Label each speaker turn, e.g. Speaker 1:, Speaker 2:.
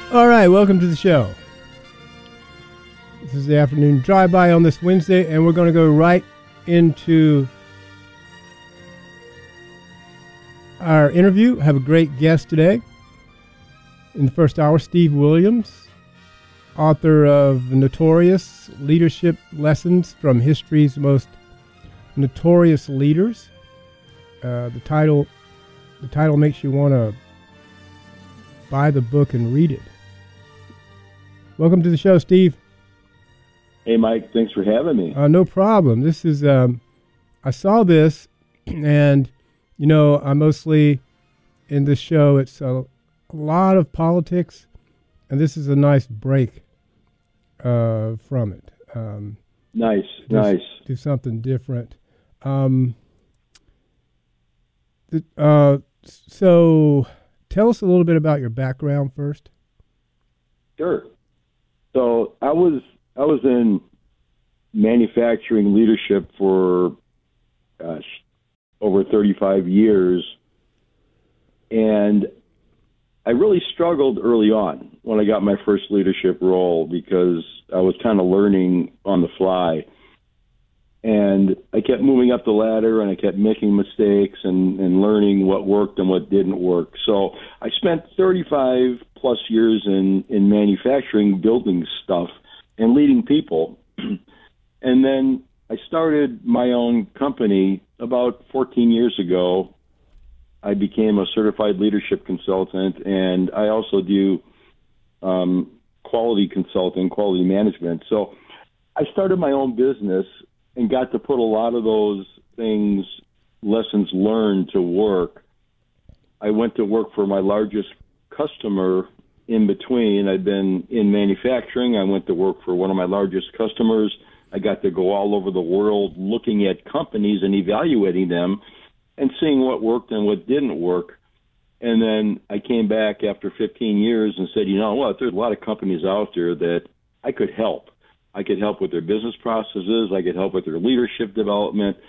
Speaker 1: All right, welcome to the show. This is the afternoon drive-by on this Wednesday, and we're going to go right into our interview. I have a great guest today. In the first hour, Steve Williams, author of Notorious Leadership Lessons from History's Most Notorious Leaders. The title makes you want to buy the book and read it. Welcome to the show, Steve.
Speaker 2: Hey, Mike. Thanks for having me.
Speaker 1: No problem. This is, I saw this, and, I mostly, in this show, it's a lot of politics, and this is a nice break from it.
Speaker 2: Nice.
Speaker 1: Do something different. So tell us a little bit about your background first.
Speaker 2: Sure. So I was in manufacturing leadership for over 35 years, and I really struggled early on when I got my first leadership role because I was kind of learning on the fly. And I kept moving up the ladder, and I kept making mistakes and learning what worked and what didn't work. So I spent 35 plus years in manufacturing, building stuff and leading people. And then I started my own company about 14 years ago. I became a certified leadership consultant, and I also do quality consulting, quality management. So I started my own business and got to put a lot of those things, lessons learned, to work. I went to work for my largest customer in between. I'd been in manufacturing. I went to work for one of my largest customers. I got to go all over the world looking at companies and evaluating them and seeing what worked and what didn't work. And then I came back after 15 years and said, you know what, there's a lot of companies out there that I could help. I could help with their business processes. I could help with their leadership development.